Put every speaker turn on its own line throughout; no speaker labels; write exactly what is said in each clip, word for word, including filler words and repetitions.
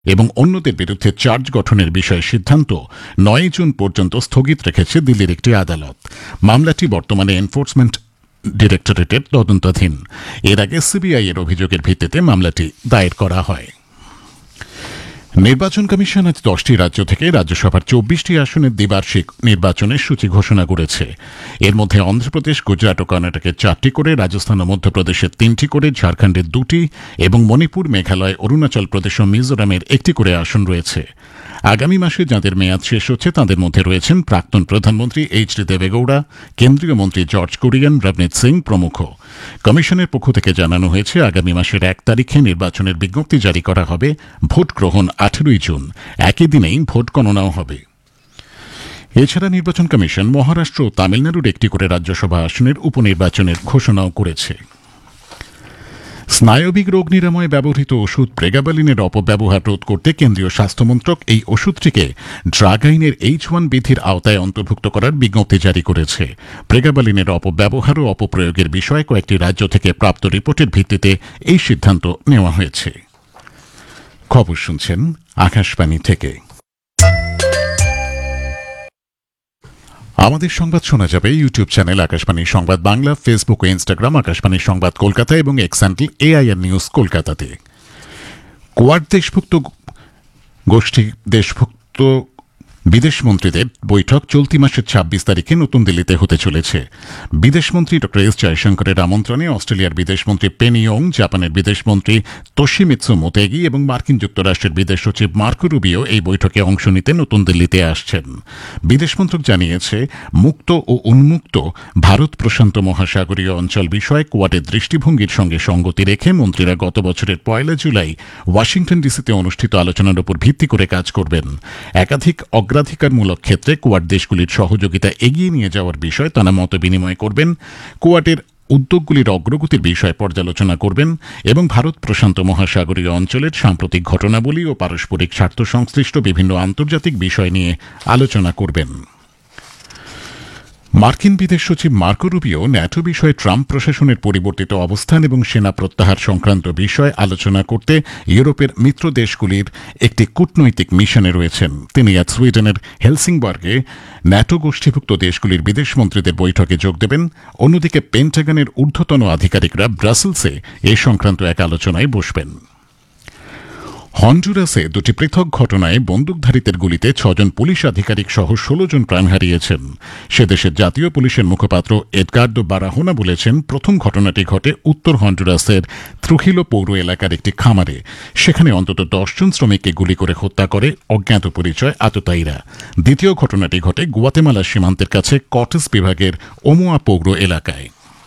এবং অন্যদের বিরুদ্ধে চার্জ গঠনের বিষয়ে সিদ্ধান্ত নয় জুন পর্যন্ত স্থগিত রেখেছে দিল্লির একটি আদালত। মামলাটি বর্তমানে এনফোর্সমেন্ট ডিরেক্টরেটের তদন্তাধীন। এর আগে সিবিআই এর অভিযোগের ভিত্তিতে মামলাটি দায়ের করা হয়। নির্বাচন কমিশন আজ দশটি রাজ্য থেকে রাজ্যসভার চব্বিশটি আসনের দ্বিবার্ষিক নির্বাচনের সূচি ঘোষণা করেছে। এর মধ্যে অন্ধ্রপ্রদেশ, গুজরাট ও কর্ণাটকের চারটি করে, রাজস্থান ও মধ্যপ্রদেশের তিনটি করে, ঝাড়খণ্ডের দুটি এবং মণিপুর, মেঘালয়, অরুণাচল প্রদেশ ও মিজোরামের একটি করে আসন রয়েছে। আগামী মাসে যাঁদের মেয়াদ শেষ হচ্ছে তাদের মধ্যে রয়েছেন প্রাক্তন প্রধানমন্ত্রী এইচ ডি দেবেগৌড়া, কেন্দ্রীয় মন্ত্রী জর্জ কুরিয়ান, রবনীত সিং প্রমুখ। কমিশনের পক্ষ থেকে জানানো হয়েছে, আগামী মাসের এক তারিখে নির্বাচনের বিজ্ঞপ্তি জারি করা হবে। ভোট গ্রহণ আঠেরোই জুন। একই দিনেই ভোট গণনাও হবে। এছাড়া নির্বাচন কমিশন মহারাষ্ট্র ও তামিলনাড়ুর একটি করে রাজ্যসভা আসনের উপনির্বাচনের ঘোষণাও করেছে। স্নায়বিক রোগ নিরাময়ে ব্যবহৃত ওষুধ প্রেগাবালিনের অপব্যবহার রোধ করতে কেন্দ্রীয় স্বাস্থ্যমন্ত্রক এই ওষুধটিকে ড্রাগ আইনের এইচ ওয়ান বিধির আওতায় অন্তর্ভুক্ত করার বিজ্ঞপ্তি জারি করেছে। প্রেগাবালিনের অপব্যবহার ও অপপ্রয়োগের বিষয়ে কয়েকটি রাজ্য থেকে প্রাপ্ত রিপোর্টের ভিত্তিতে এই সিদ্ধান্ত নেওয়া হয়েছে। খবর শুনছেন আকাশবাণী থেকে। আমাদের সংবাদ শোনা যাবে ইউটিউব চ্যানেল আকাশবাণী সংবাদ বাংলা, ফেসবুক ও ইনস্টাগ্রাম আকাশবাণী সংবাদ কলকাতা এবং এক্স হ্যান্ডেল এআইআর নিউজ কলকাতাতে। কোয়াড দেশভুক্ত গোষ্ঠী দেশভুক্ত বিদেশমন্ত্রীদের বৈঠক চলতি মাসের ছাব্বিশ তারিখে নতুন দিল্লিতে হতে চলেছে। বিদেশমন্ত্রী ড এস জয়শঙ্করের আমন্ত্রণে অস্ট্রেলিয়ার বিদেশমন্ত্রী পেনি ইয়ং, জাপানের বিদেশমন্ত্রী তোশিমিৎসু মোতেগি এবং মার্কিন যুক্তরাষ্ট্রের বিদেশ সচিব মার্কো রুবিও এই বৈঠকে অংশ নিতে নতুন দিল্লিতে আসছেন। বিদেশ মন্ত্রক জানিয়েছে, মুক্ত ও উন্মুক্ত ভারত প্রশান্ত মহাসাগরীয় অঞ্চল বিষয়ে কোয়াডের দৃষ্টিভঙ্গির সঙ্গে সঙ্গতি রেখে মন্ত্রীরা গত বছরের পয়লা জুলাই ওয়াশিংটন ডিসিতে অনুষ্ঠিত আলোচনার উপর ভিত্তি করে কাজ করবেন। একাধিক অগ্রাধিকারমূলক ক্ষেত্রে কোয়াড দেশগুলির সহযোগিতা এগিয়ে নিয়ে যাওয়ার বিষয়ে তারা মত বিনিময় করবেন, কোয়াডের উদ্যোগগুলির অগ্রগতির বিষয়ে পর্যালোচনা করবেন এবং ভারত প্রশান্ত মহাসাগরীয় অঞ্চলের সাম্প্রতিক ঘটনাবলী ও পারস্পরিক স্বার্থ সংশ্লিষ্ট বিভিন্ন আন্তর্জাতিক বিষয় নিয়ে আলোচনা করবেন। মার্কিন বিদেশ সচিব মার্কো রুবিও ন্যাটো বিষয়ে ট্রাম্প প্রশাসনের পরিবর্তিত অবস্থান এবং সেনা প্রত্যাহার সংক্রান্ত বিষয়ে আলোচনা করতে ইউরোপের মিত্র দেশগুলির একটি কূটনৈতিক মিশনে রয়েছেন। তিনি আজ সুইডেনের হেলসিংবর্গে ন্যাটো গোষ্ঠীভুক্ত দেশগুলির বিদেশমন্ত্রীদের বৈঠকে যোগ দেবেন। অন্যদিকে পেন্টাগনের ঊর্ধ্বতন আধিকারিকরা ব্রাসেলসে এ সংক্রান্ত এক আলোচনায় বসবেন। হন্ডুরাসে দুটি পৃথক ঘটনায় বন্দুকধারীদের গুলিতে ছজন পুলিশ আধিকারিক সহ ষোলো জন প্রাণ হারিয়েছেন। সে দেশের জাতীয় পুলিশের মুখপাত্র এডগার্ডো বারাহোনা বলেছেন, প্রথম ঘটনাটি ঘটে উত্তর হন্ডুরাসের ত্রুহিলো পৌর এলাকার একটি খামারে। সেখানে অন্তত দশজন শ্রমিককে গুলি করে হত্যা করে অজ্ঞাত পরিচয় আততায়ীরা। দ্বিতীয় ঘটনাটি ঘটে গুয়াতেমালা সীমান্তের কাছে কটেস বিভাগের ওমোয়া পৌর এলাকায়।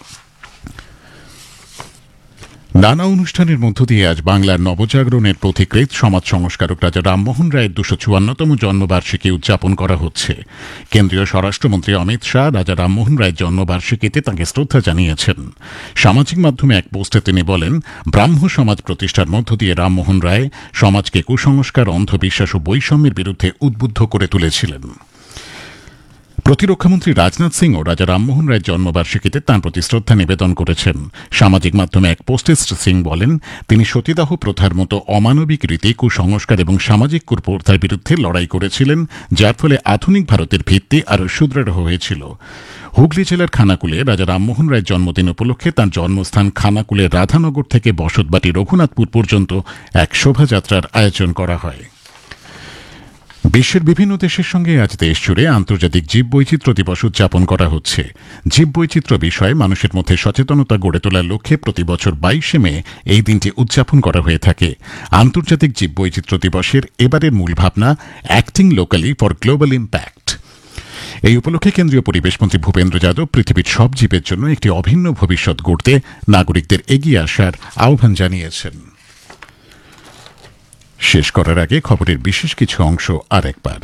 নানা অনুষ্ঠানের মধ্য দিয়ে আজ বাংলার নবজাগরণের পথিকৃৎ সমাজ সংস্কারক রাজা রামমোহন রায়ের দুশো চুয়ান্নতম জন্মবার্ষিকী উদযাপন করা হচ্ছে। কেন্দ্রীয় স্বরাষ্ট্রমন্ত্রী অমিত শাহ রাজা রামমোহন রায়ের জন্মবার্ষিকীতে তাঁকে শ্রদ্ধা জানিয়েছেন। সামাজিক মাধ্যমে এক পোস্টে তিনি বলেন, ব্রাহ্ম সমাজ প্রতিষ্ঠার মধ্য দিয়ে রামমোহন রায় সমাজকে কুসংস্কার, অন্ধবিশ্বাস ও বৈষম্যের বিরুদ্ধে উদ্বুদ্ধ করে তুলেছিলেন। প্রতিরক্ষামন্ত্রী রাজনাথ সিং ও রাজা রামমোহন রায়ের জন্মবার্ষিকীতে তাঁর প্রতি শ্রদ্ধা নিবেদন করেছেন। সামাজিক মাধ্যমে এক পোস্টে শ্রী সিং বলেন, তিনি সতীদাহ প্রথার মতো অমানবিক রীতি, কুসংস্কার এবং সামাজিক কুপ্রথার বিরুদ্ধে লড়াই করেছিলেন, যার ফলে আধুনিক ভারতের ভিত্তি আরও সুদৃঢ় হয়েছিল। হুগলি জেলার খানাকুলে রাজা রামমোহন রায়ের জন্মদিন উপলক্ষে তাঁর জন্মস্থান খানাকুলের রাধানগর থেকে বসতবাটি রঘুনাথপুর পর্যন্ত এক শোভাযাত্রার আয়োজন করা হয়। বিশ্বের বিভিন্ন দেশের সঙ্গে আজ দেশ জুড়ে আন্তর্জাতিক জীববৈচিত্র্য দিবস উদযাপন করা হচ্ছে। জীববৈচিত্র্য বিষয়ে মানুষের মধ্যে সচেতনতা গড়ে তোলার লক্ষ্যে প্রতি বছর বাইশে মে এই দিনটি উদযাপন করা হয়ে থাকে। আন্তর্জাতিক জীববৈচিত্র্য দিবসের এবারের মূল ভাবনা acting locally for global impact. এই উপলক্ষে কেন্দ্রীয় পরিবেশমন্ত্রী ভূপেন্দ্র যাদব পৃথিবীর সব জীবের জন্য একটি অভিন্ন ভবিষ্যৎ গড়তে নাগরিকদের এগিয়ে আসার আহ্বান জানিয়েছেন। শেষ করার আগে খবরের বিশেষ কিছু অংশ আরেকবার।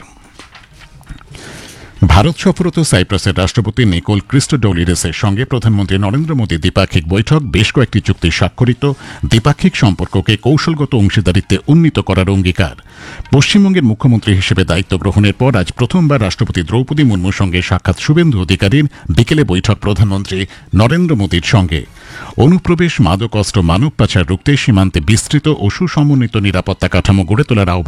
ভারত সফররত সাইপ্রাসের রাষ্ট্রপতি নিকোল ক্রিস্টোডোলিডেসের সঙ্গে প্রধানমন্ত্রী নরেন্দ্র মোদীর দ্বিপাক্ষিক বৈঠক, বেশ কয়েকটি চুক্তি স্বাক্ষরিত, দ্বিপাক্ষিক সম্পর্ককে কৌশলগত অংশীদারিত্বে উন্নীত করার অঙ্গীকার। পশ্চিমবঙ্গের মুখ্যমন্ত্রী হিসেবে দায়িত্ব গ্রহণের পর আজ প্রথমবার রাষ্ট্রপতি দ্রৌপদী মুর্মুর সঙ্গে সাক্ষাৎ শুভেন্দু অধিকারীর, বিকেলে বৈঠক প্রধানমন্ত্রী নরেন্দ্র মোদীর সঙ্গে। অনুপ্রবেশ, মাদক অস্ত্র, মানব পাচার রুখতে সীমান্তে বিস্তৃত ও সুসমন্বিত নিরাপত্তা কাঠামো গড়ে তোলার আহ্বান